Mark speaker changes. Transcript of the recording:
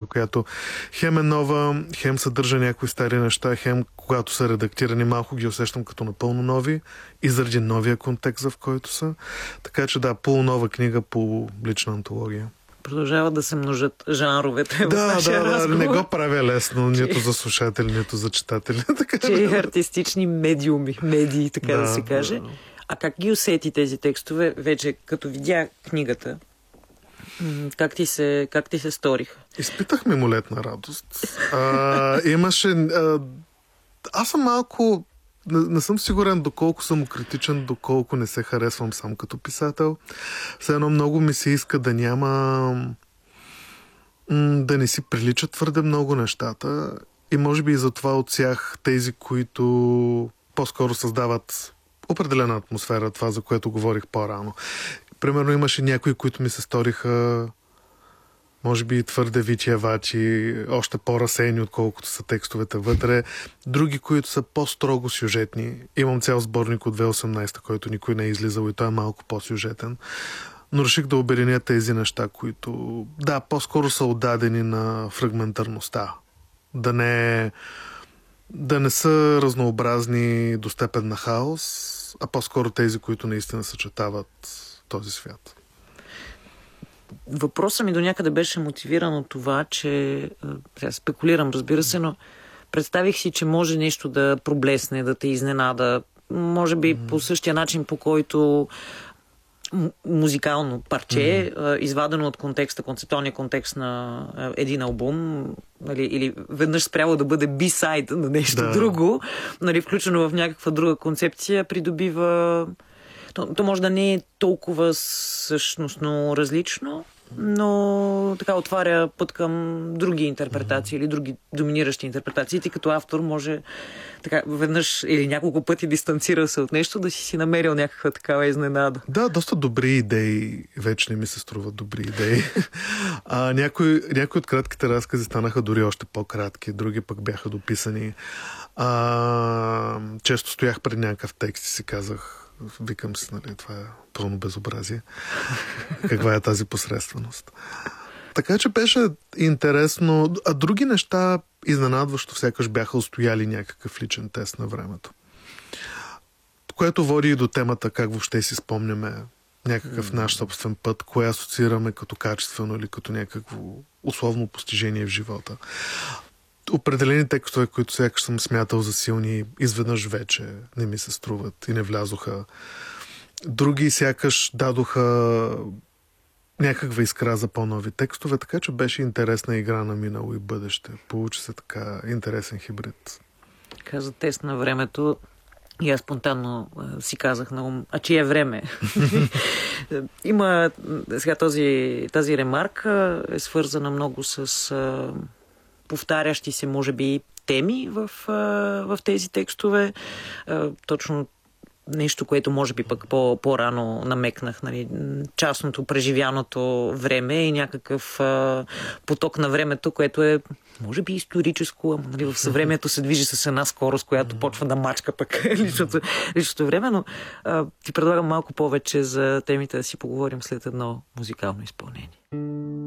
Speaker 1: която хем е нова, хем съдържа някои стари неща, хем когато са редактирани малко ги усещам като напълно нови и заради новия контекст, в който са. Така че да, полунова книга по лична антология.
Speaker 2: Продължават да се множат жанровете в
Speaker 1: Да,
Speaker 2: нашия разговор.
Speaker 1: не го правя лесно, нито за слушатели, нито за читатели.
Speaker 2: Че артистични медии, така да се каже. А как ги усети тези текстове, вече като видя книгата? Как ти се сториха?
Speaker 1: Изпитах мимолетна радост. Имаше... Аз съм малко... Не съм сигурен доколко съм критичен, доколко не се харесвам сам като писател. Все едно много ми се иска да няма... да не си приличат твърде много нещата. И може би и затова отсях тези, които по-скоро създават определена атмосфера, това, за което говорих по-рано. Примерно имаше някои, които ми се сториха може би твърде витиевачи, още по-разсеяни, отколкото са текстовете вътре. Други, които са по-строго сюжетни. Имам цял сборник от 2018, който никой не е излизал и той е малко по-сюжетен. Но реших да обединя тези неща, които, да, по-скоро са отдадени на фрагментарността. Да не са разнообразни до степен на хаос, а по-скоро тези, които наистина съчетават този свят.
Speaker 2: Въпросът ми до някъде беше мотивиран от това, че спекулирам, разбира се, но представих си, че може нещо да проблесне, да те изненада. Може би по същия начин, по който музикално парче, извадено от контекста, концептуалния контекст на един албум, нали, или веднъж спряло да бъде би-сайд на нещо друго, нали, включено в някаква друга концепция, придобива... То може да не е толкова същностно различно, но така отваря път към други интерпретации или други доминиращи интерпретации. Ти като автор може така веднъж или няколко пъти дистанцира се от нещо, да си намерил някаква такава изненада.
Speaker 1: Да, доста добри идеи. Вече не ми се струват добри идеи. Някои от кратките разкази станаха дори още по-кратки, други пък бяха дописани. Често стоях пред някакъв текст и си казах, викам си, нали, това е пълно безобразие. Каква е тази посредственост? Така че беше интересно. А други неща, изненадващо, сякаш бяха устояли някакъв личен тест на времето. Което води и до темата как въобще си спомняме някакъв наш собствен път, кое асоциираме като качествено или като някакво условно постижение в живота. Определени текстове, които сякаш съм смятал за силни, изведнъж вече не ми се струват и не влязоха. Други сякаш дадоха някаква искра за по-нови текстове, така че беше интересна игра на минало и бъдеще. Получи се така интересен хибрид.
Speaker 2: Каза тест на времето. И аз спонтанно си казах на ум, а чие време? Има сега тази ремарка е свързана много с повтарящи се, може би, теми в тези текстове. Точно нещо, което може би пък по-рано намекнах, нали, частното, преживяното време и някакъв поток на времето, което е, може би, историческо, нали, в съвремието се движи с една скорост, която почва да мачка пък личното време, но ти предлагам малко повече за темите да си поговорим след едно музикално изпълнение.